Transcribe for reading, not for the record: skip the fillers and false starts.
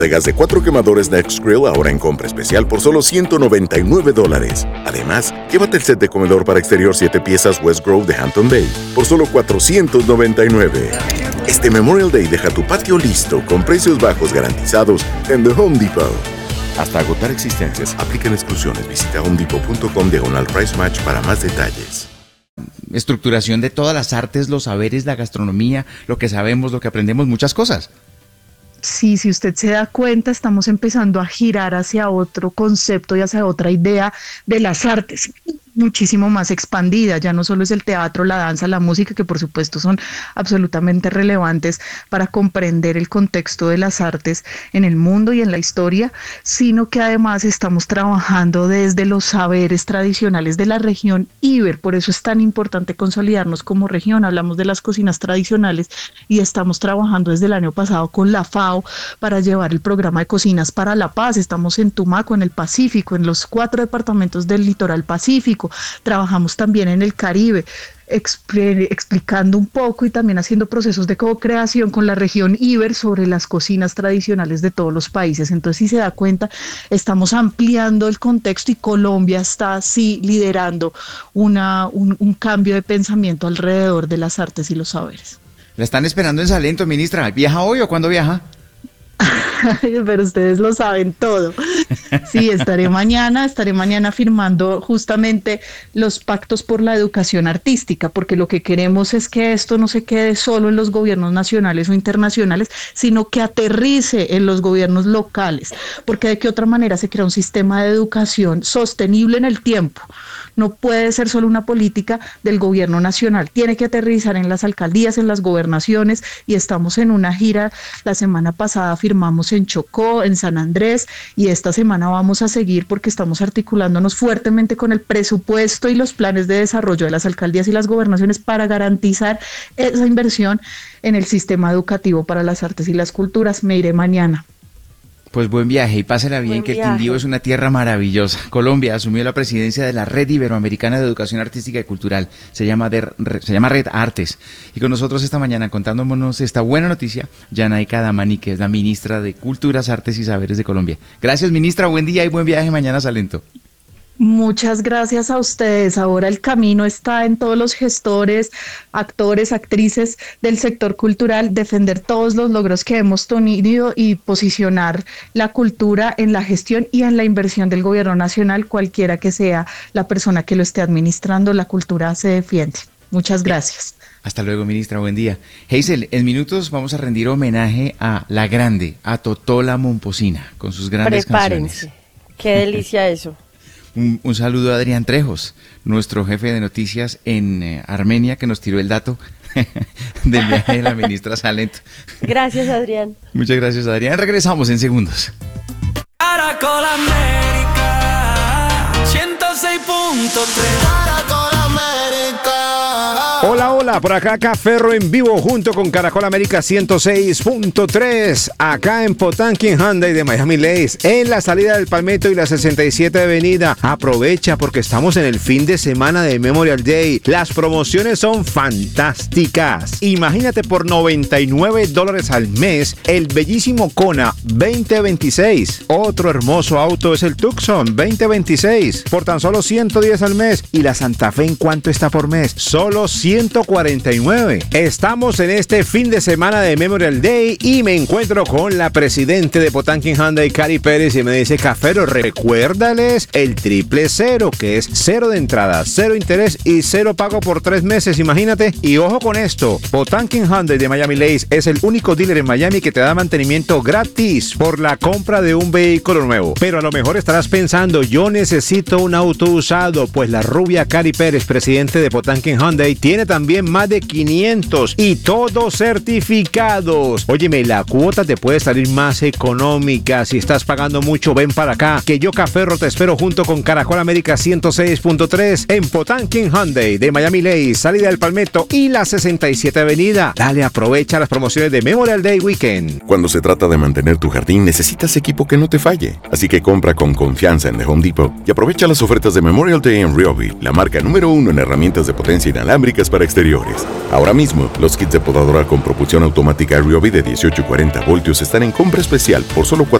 de gas de 4 quemadores Nextgrill ahora en compra especial por solo $199. Además, llévate el set de comedor para exterior 7 piezas West Grove de Hampton Bay por solo $499. Este Memorial Day deja tu patio listo con precios bajos garantizados en The Home Depot. Hasta agotar existencias, aplican exclusiones. Visita homedepot.com/price match para más detalles. Estructuración de todas las artes, los saberes, la gastronomía, lo que sabemos, lo que aprendemos, muchas cosas. Sí, si usted se da cuenta, estamos empezando a girar hacia otro concepto y hacia otra idea de las artes, muchísimo más expandida. Ya no solo es el teatro, la danza, la música, que por supuesto son absolutamente relevantes para comprender el contexto de las artes en el mundo y en la historia, sino que además estamos trabajando desde los saberes tradicionales de la región Iber. Por eso es tan importante consolidarnos como región. Hablamos de las cocinas tradicionales y estamos trabajando desde el año pasado con la FAO para llevar el programa de Cocinas para la Paz. Estamos en Tumaco, en el Pacífico, en los 4 departamentos del litoral pacífico. Trabajamos también en el Caribe, explicando un poco y también haciendo procesos de co-creación con la región Iber sobre las cocinas tradicionales de todos los países. Entonces, si se da cuenta, estamos ampliando el contexto y Colombia está sí liderando un cambio de pensamiento alrededor de las artes y los saberes. La están esperando en Salento, ministra. ¿Viaja hoy o cuándo viaja? Pero ustedes lo saben todo. Sí, estaré mañana firmando justamente los pactos por la educación artística, porque lo que queremos es que esto no se quede solo en los gobiernos nacionales o internacionales, sino que aterrice en los gobiernos locales, porque de qué otra manera se crea un sistema de educación sostenible en el tiempo. No puede ser solo una política del gobierno nacional, tiene que aterrizar en las alcaldías, en las gobernaciones, y estamos en una gira. La semana pasada firmamos en Chocó, en San Andrés, y esta semana vamos a seguir porque estamos articulándonos fuertemente con el presupuesto y los planes de desarrollo de las alcaldías y las gobernaciones para garantizar esa inversión en el sistema educativo para las artes y las culturas. Me iré mañana. Pues buen viaje y pásela bien, que el Quindío es una tierra maravillosa. Colombia asumió la presidencia de la Red Iberoamericana de Educación Artística y Cultural. Se llama Red Artes. Y con nosotros esta mañana, contándonos esta buena noticia, Yanaika Damani, que es la ministra de Culturas, Artes y Saberes de Colombia. Gracias, ministra. Buen día y buen viaje mañana a Salento. Muchas gracias a ustedes. Ahora el camino está en todos los gestores, actores, actrices del sector cultural, defender todos los logros que hemos tenido y posicionar la cultura en la gestión y en la inversión del gobierno nacional, cualquiera que sea la persona que lo esté administrando. La cultura se defiende. Muchas gracias. Hasta luego, ministra. Buen día. Hazel, en minutos vamos a rendir homenaje a la grande, a Totola Momposina, con sus grandes canciones. Qué delicia eso. Un saludo a Adrián Trejos, nuestro jefe de noticias en Armenia, que nos tiró el dato del viaje de la ministra Salento. Gracias, Adrián. Muchas gracias, Adrián. Regresamos en segundos. Caracol América 106.3. Hola, hola, por acá Caferro en vivo junto con Caracol América 106.3, acá en Potanquín Hyundai de Miami Lakes, en la salida del Palmetto y la 67 Avenida. Aprovecha porque estamos en el fin de semana de Memorial Day. Las promociones son fantásticas. Imagínate por $99 al mes el bellísimo Kona 2026. Otro hermoso auto es el Tucson 2026 por tan solo $110 al mes. Y la Santa Fe, ¿en cuánto está por mes? Solo $149. Estamos en este fin de semana de Memorial Day y me encuentro con la presidente de Potanquín Hyundai, Cari Pérez, y me dice: Cafero, recuérdales el 000, que es 0 de entrada, 0 interés y 0 pago por 3 meses, imagínate. Y ojo con esto, Potanquín Hyundai de Miami Lakes es el único dealer en Miami que te da mantenimiento gratis por la compra de un vehículo nuevo. Pero a lo mejor estarás pensando, yo necesito un auto usado. Pues la rubia Cari Pérez, presidente de Potanquín Hyundai, tiene también más de 500 y todos certificados. Óyeme, la cuota te puede salir más económica. Si estás pagando mucho, ven para acá, que yo, Caferro, te espero junto con Caracol América 106.3 en Potanquín Hyundai de Miami Lakes, salida del Palmetto y la 67 Avenida. Dale, aprovecha las promociones de Memorial Day Weekend. Cuando se trata de mantener tu jardín, necesitas equipo que no te falle. Así que compra con confianza en The Home Depot y aprovecha las ofertas de Memorial Day en Ryobi, la marca número 1 en herramientas de potencia inalámbricas para exteriores. Ahora mismo, los kits de podadora con propulsión automática Ryobi de 18 y 40 voltios están en compra especial por solo